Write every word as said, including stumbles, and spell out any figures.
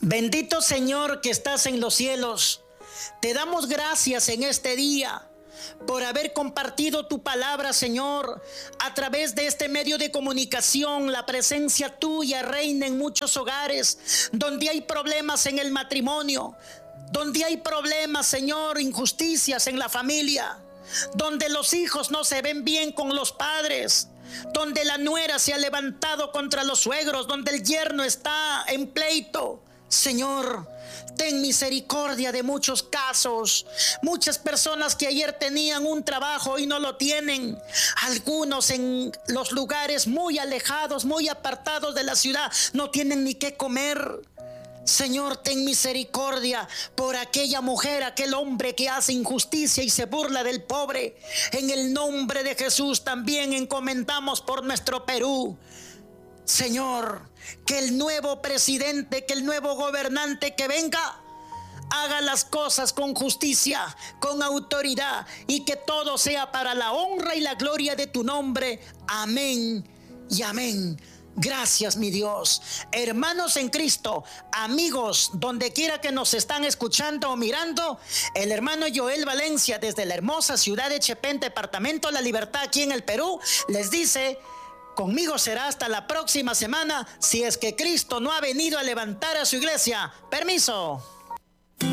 Bendito Señor que estás en los cielos, te damos gracias en este día por haber compartido tu palabra, Señor, a través de este medio de comunicación. La presencia tuya reina en muchos hogares donde hay problemas en el matrimonio, donde hay problemas, Señor, injusticias en la familia, donde los hijos no se ven bien con los padres, donde la nuera se ha levantado contra los suegros, donde el yerno está en pleito. Señor, ten misericordia de muchos casos. Muchas personas que ayer tenían un trabajo y no lo tienen. Algunos en los lugares muy alejados, muy apartados de la ciudad, no tienen ni qué comer. Señor, ten misericordia por aquella mujer, aquel hombre que hace injusticia y se burla del pobre. En el nombre de Jesús también encomendamos por nuestro Perú. Señor, que el nuevo presidente, que el nuevo gobernante que venga, haga las cosas con justicia, con autoridad, y que todo sea para la honra y la gloria de tu nombre. Amén y amén. Gracias, mi Dios. Hermanos en Cristo, amigos, donde quiera que nos están escuchando o mirando, el hermano Joel Valencia, desde la hermosa ciudad de Chepén, departamento La Libertad, aquí en el Perú, les dice: conmigo será hasta la próxima semana, si es que Cristo no ha venido a levantar a su iglesia. Permiso.